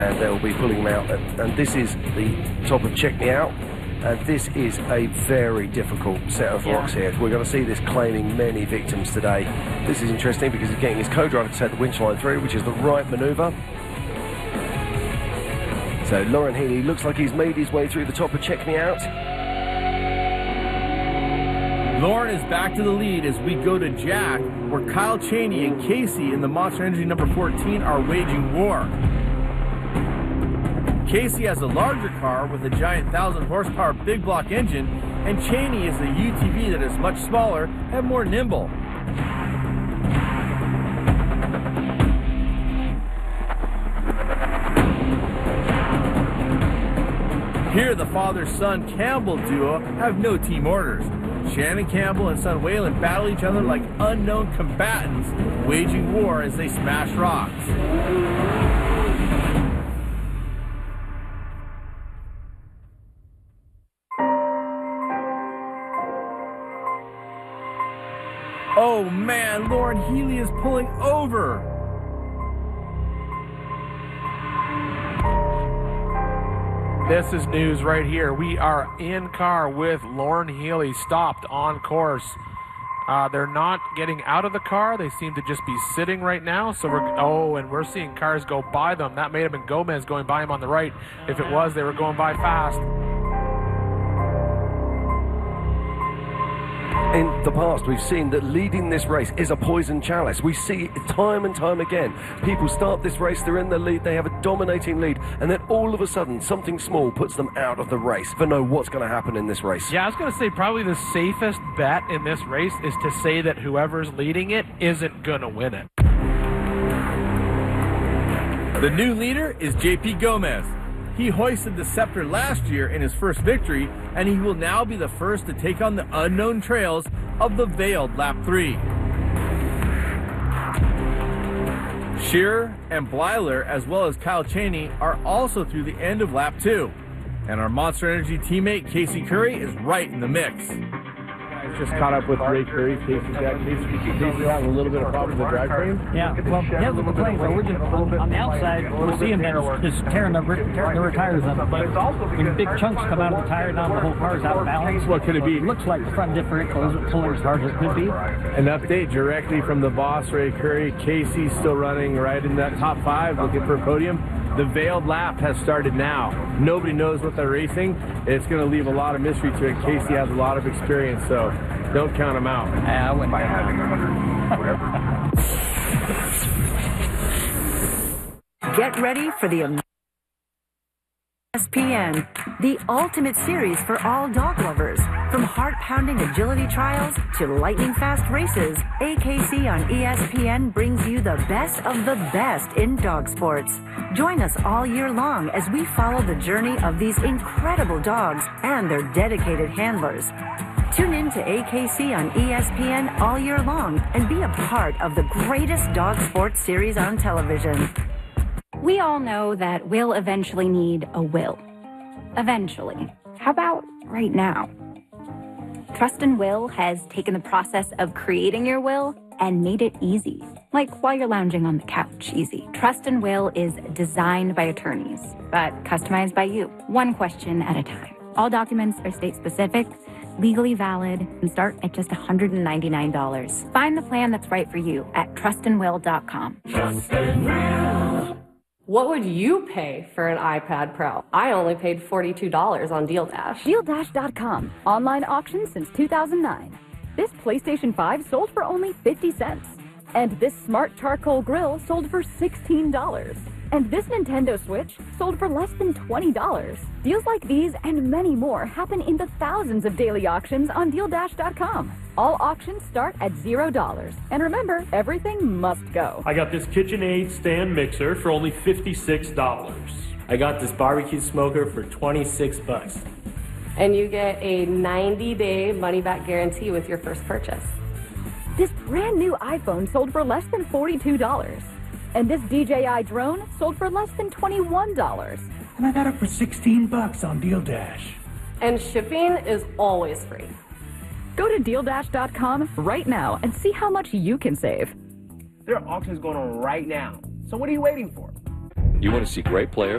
And they'll be pulling them out. And this is the top of Check Me Out. And this is a very difficult set of rocks here. We're going to see this claiming many victims today. This is interesting because he's getting his co-driver to take the winch line through, which is the right manoeuvre. So Lauren Healy looks like he's made his way through the top of Check Me Out. Lauren is back to the lead as we go to Jack, where Kyle Cheney and Casey in the Monster Energy number 14 are waging war. Casey has a larger car with a giant 1,000 horsepower big block engine, and Cheney is a UTV that is much smaller and more nimble. Here, the father-son Campbell duo have no team orders. Shannon Campbell and son Waylon battle each other like unknown combatants, waging war as they smash rocks. Oh man, Lauren Healy is pulling over. This is news right here. We are in car with Lauren Healy, stopped on course. They're not getting out of the car. They seem to just be sitting right now. So we're seeing cars go by them. That may have been Gomez going by him on the right. If it was, they were going by fast. In the past, we've seen that leading this race is a poison chalice. We see it time and time again. People start this race, they're in the lead, they have a dominating lead, and then all of a sudden, something small puts them out of the race. Never know what's going to happen in this race. Yeah, I was going to say probably the safest bet in this race is to say that whoever's leading it isn't going to win it. The new leader is JP Gomez. He hoisted the scepter last year in his first victory, and he will now be the first to take on the unknown trails of the Veiled Lap 3. Shearer and Blyler, as well as Kyle Cheney, are also through the end of Lap 2. And our Monster Energy teammate, Casey Curry, is right in the mix. Just caught up with Ray Curry. Casey's having a little bit of problem with the drivetrain. Yeah, well, he has a complaint, but we're just on the outside. We'll see him just tearing the rear tires up. But when big chunks come out of the tire, now the whole car's out of balance. What could it be? It looks like the front differential isn't pulling as hard as it could be. An update directly from the boss, Ray Curry. Casey's still running right in that top 5, looking for a podium. The Veiled Lap has started now. Nobody knows what they're racing. It's going to leave a lot of mystery to it. Casey has a lot of experience, so don't count him out. I wouldn't Get ready for the ESPN, the ultimate series for all dog lovers. From heart-pounding agility trials to lightning-fast races, AKC on ESPN brings you the best of the best in dog sports. Join us all year long as we follow the journey of these incredible dogs and their dedicated handlers. Tune in to AKC on ESPN all year long and be a part of the greatest dog sports series on television. We all know that we'll eventually need a will. Eventually. How about right now? Trust and Will has taken the process of creating your will and made it easy. Like while you're lounging on the couch, easy. Trust and Will is designed by attorneys, but customized by you, one question at a time. All documents are state-specific, legally valid, and start at just $199. Find the plan that's right for you at trustandwill.com. Trust and Will. What would you pay for an iPad Pro? I only paid $42 on Deal Dash. DealDash.com. Online auction since 2009. This PlayStation 5 sold for only 50 cents. And this smart charcoal grill sold for $16. And this Nintendo Switch sold for less than $20. Deals like these and many more happen in the thousands of daily auctions on DealDash.com. All auctions start at $0. And remember, everything must go. I got this KitchenAid stand mixer for only $56. I got this barbecue smoker for $26. And you get a 90-day money-back guarantee with your first purchase. This brand new iPhone sold for less than $42. And this DJI drone sold for less than $21. And I got it for $16 on Deal Dash. And shipping is always free. Go to DealDash.com right now and see how much you can save. There are auctions going on right now. So what are you waiting for? You want to see great players